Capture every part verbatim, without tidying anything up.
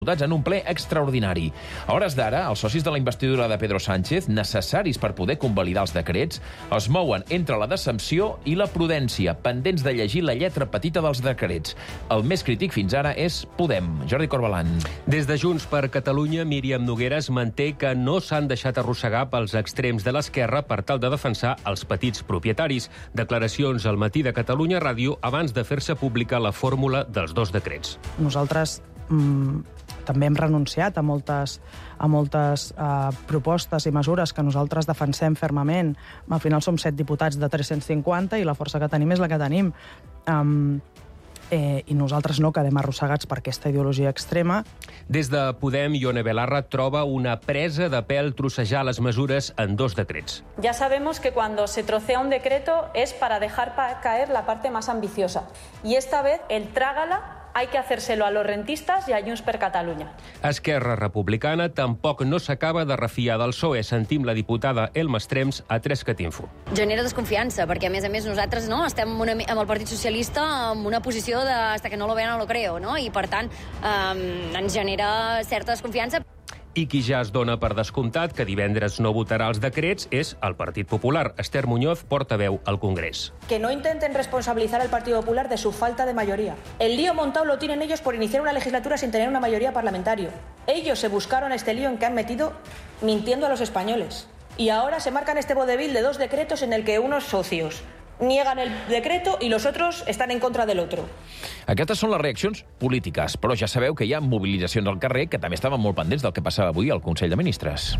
en un ple extraordinari. A hores d'ara, els socis de la investidura de Pedro Sánchez, necessaris per poder convalidar els decrets, es mouen entre la decepció i la prudència, pendents de llegir la lletra petita dels decrets. El més crític fins ara és Podem. Jordi Corbalan. Des de Junts per Catalunya, Míriam Nogueras manté que no s'han deixat arrossegar pels extrems de l'esquerra per tal de defensar els petits propietaris. Declaracions al Matí de Catalunya Ràdio abans de fer-se pública la fórmula dels dos decrets. Nosaltres mm, també hem renunciat a moltes, a moltes uh, propostes i mesures que nosaltres defensem fermament. Al final som set diputats de tres-cents cinquanta i la força que tenim és la que tenim. Um, eh, I nosaltres no quedem arrossegats per aquesta ideologia extrema. Des de Podem, Ione Belarra troba una presa de pèl trossejar les mesures en dos decrets. Ya sabemos que cuando se trocea un decreto es para dejar caer la parte más ambiciosa. Y esta vez el trágala hay que hacérselo a los rentistas y a Junts per Catalunya. Esquerra Republicana tampoc no s'acaba de refiar del P S O E. Sentim la diputada Elma Estrems a tres cat info. Genera desconfiança, perquè a més a més nosaltres no estem una, amb el Partit Socialista en una posició de hasta que no lo vean no lo creo, no? I per tant eh, ens genera certa desconfiança. I qui ja es dona per descomptat que divendres no votarà els decrets és el Partit Popular. Esther Muñoz, portaveu al Congrés. Que no intenten responsabilizar al Partido Popular de su falta de mayoría. El lío montado lo tienen ellos por iniciar una legislatura sin tener una mayoría parlamentaria. Ellos se buscaron este lío en que han metido mintiendo a los españoles. Y ahora se marcan este vodevil de dos decretos en el que unos socios niegan el decreto i los otros están en contra del otro. Aquestes són les reaccions polítiques, però ja sabeu que hi ha mobilitzacions al carrer que també estaven molt pendents del que passava avui al Consell de Ministres.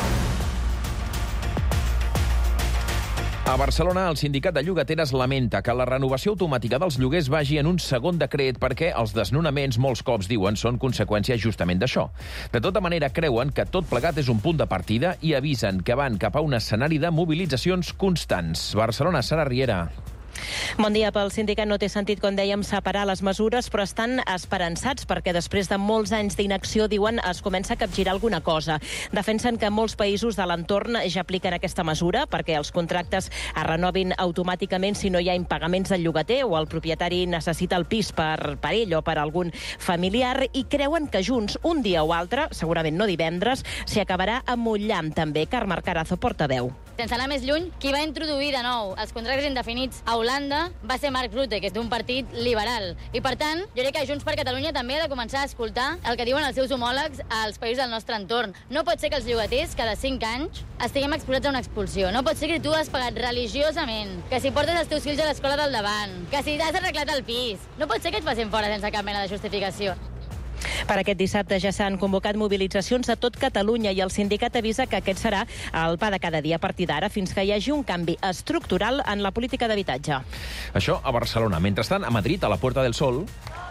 A Barcelona, el sindicat de llogateres lamenta que la renovació automàtica dels lloguers vagi en un segon decret perquè els desnonaments, molts cops diuen, són conseqüència justament d'això. De tota manera, creuen que tot plegat és un punt de partida i avisen que van cap a un escenari de mobilitzacions constants. Barcelona, Sara Riera. Bon dia. Pel sindicat no té sentit, com dèiem, separar les mesures, però estan esperançats perquè després de molts anys d'inacció, diuen, es comença a capgirar alguna cosa. Defensen que molts països de l'entorn ja apliquen aquesta mesura perquè els contractes es renovin automàticament si no hi ha impagaments del llogater o el propietari necessita el pis per, per ell o per algun familiar, i creuen que Junts, un dia o altre, segurament no divendres, s'hi acabarà amollant també. Carme Carazo, portaveu. Sense anar més lluny, qui va introduir de nou els contractes indefinits a Holanda va ser Mark Rutte, que és d'un partit liberal. I, per tant, jo crec que Junts per Catalunya també ha de començar a escoltar el que diuen els seus homòlegs als països del nostre entorn. No pot ser que els llogaters, cada cinc anys, estiguem exposats a una expulsió. No pot ser que tu has pagat religiosament, que si portes els teus fills a l'escola del davant, que si t'has arreglat el pis. No pot ser que et facin fora sense cap mena de justificació. Per aquest dissabte ja s'han convocat mobilitzacions a tot Catalunya i el sindicat avisa que aquest serà el pa de cada dia a partir d'ara fins que hi hagi un canvi estructural en la política d'habitatge. Això a Barcelona. Mentrestant, a Madrid, a la Puerta del Sol,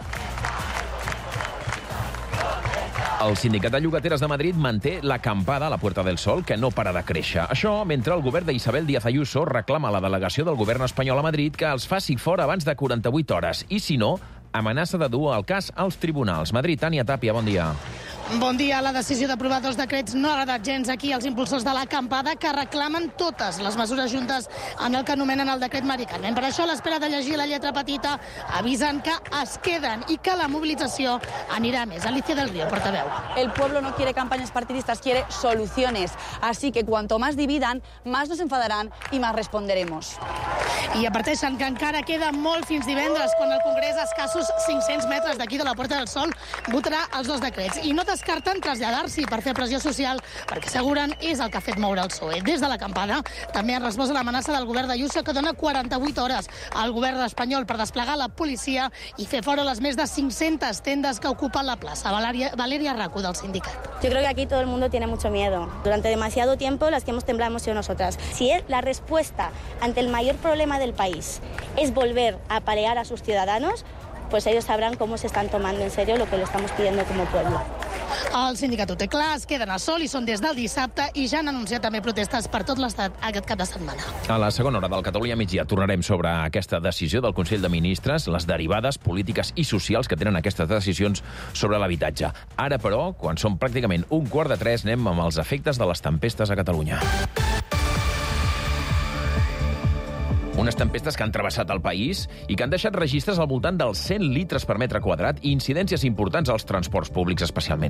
el sindicat de llogateres de Madrid manté l'acampada a la Puerta del Sol, que no para de créixer. Això mentre el govern d'Isabel Díaz Ayuso reclama a la delegació del govern espanyol a Madrid que els faci fora abans de quaranta-vuit hores. I si no, amenaça de dur el cas als tribunals. Madrid, Tània Tàpia, bon dia. Bon dia. La decisió d'aprovar dos decrets no ha agradat gens aquí als impulsors de l'acampada, que reclamen totes les mesures juntes en el que anomenen el decret Mari Carmen. Per això, a l'espera de llegir la lletra petita, avisen que es queden i que la mobilització anirà més. Alicia del Río, portaveu. El pueblo no quiere campañas partidistas, quiere soluciones. Así que cuanto más dividan, más nos enfadarán y más responderemos. I adverteixen que encara queda molt fins divendres, quan el Congrés, a escassos cinc-cents metres d'aquí de la Puerta del Sol, votarà els dos decrets. I no descarten traslladar-s'hi per fer pressió social, perquè asseguren és el que ha fet moure el P S O E. Des de l'acampada també han respost a l'amenaça del govern d'Ayuso, que dona quaranta-vuit hores al govern espanyol per desplegar la policia i fer fora les més de cinc-centes tendes que ocupen la plaça. Valeria, Valeria Racu, del sindicat. Yo creo que aquí todo el mundo tiene mucho miedo. Durante demasiado tiempo las que hemos temblado hemos sido nosotras. Si es la respuesta ante el mayor problema del país es volver a apalear a sus ciudadanos, pues ellos sabrán cómo se están tomando en serio lo que lo estamos pidiendo como pueblo. El sindicat ho té clar, es queden a sol i són des del dissabte i ja han anunciat també protestes per tot l'estat aquest cap de setmana. A la segona hora del Catalunya Migdia tornarem sobre aquesta decisió del Consell de Ministres, les derivades polítiques i socials que tenen aquestes decisions sobre l'habitatge. Ara, però, quan són pràcticament un quart de tres, anem amb els efectes de les tempestes a Catalunya. Unes tempestes que han travessat el país i que han deixat registres al voltant dels cent litres per metre quadrat i incidències importants als transports públics especialment.